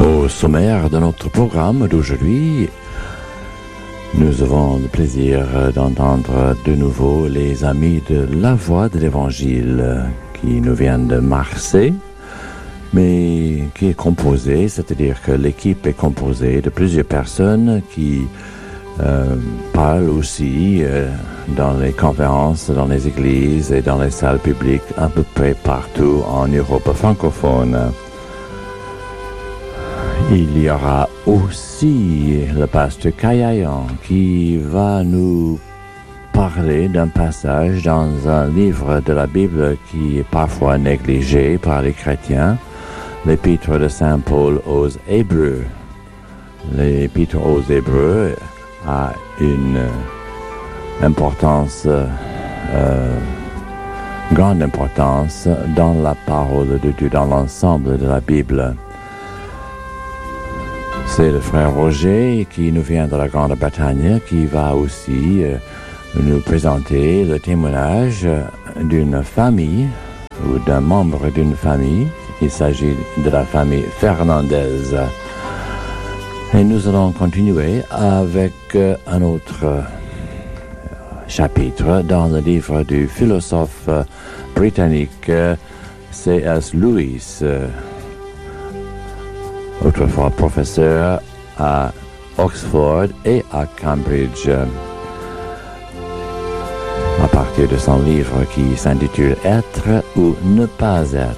Au sommaire de notre programme d'aujourd'hui, nous avons le plaisir d'entendre de nouveau les amis de La Voix de l'Évangile qui nous viennent de Marseille, mais qui est composé, c'est-à-dire que l'équipe est composée de plusieurs personnes qui parlent aussi dans les conférences, dans les églises et dans les salles publiques à peu près partout en Europe francophone. Il y aura aussi le pasteur Kayayan qui va nous parler d'un passage dans un livre de la Bible qui est parfois négligé par les chrétiens, l'Épître de Saint Paul aux Hébreux. L'Épître aux Hébreux a une importance, grande importance dans la parole de Dieu, dans l'ensemble de la Bible. C'est le frère Roger qui nous vient de la Grande-Bretagne qui va aussi nous présenter le témoignage d'une famille ou d'un membre d'une famille. Il s'agit de la famille Fernandez. Et nous allons continuer avec un autre chapitre dans le livre du philosophe britannique C.S. Lewis, autrefois professeur à Oxford et à Cambridge, à partir de son livre qui s'intitule « Être ou ne pas être ».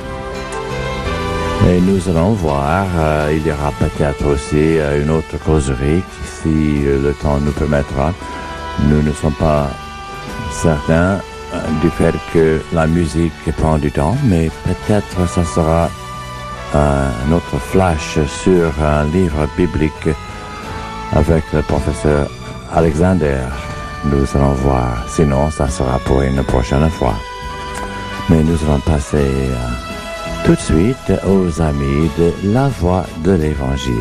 Et nous allons voir, il y aura peut-être aussi une autre causerie si le temps nous permettra. Nous ne sommes pas certains du fait que la musique prend du temps, mais peut-être ça sera un autre flash sur un livre biblique avec le professeur Alexander. Nous allons voir, sinon ça sera pour une prochaine fois. Mais nous allons passer tout de suite aux amis de La Voix de l'Évangile.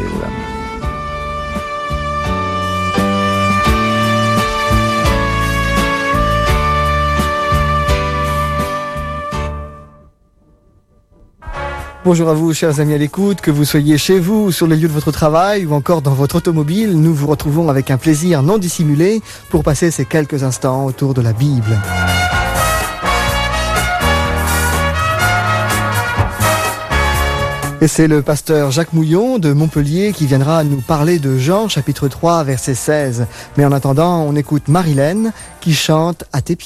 Bonjour à vous, chers amis à l'écoute, que vous soyez chez vous, sur les lieux de votre travail ou encore dans votre automobile, nous vous retrouvons avec un plaisir non dissimulé pour passer ces quelques instants autour de la Bible. Et c'est le pasteur Jacques Mouillon de Montpellier qui viendra nous parler de Jean chapitre 3 verset 16. Mais en attendant, on écoute Marilène qui chante « À tes pieds ».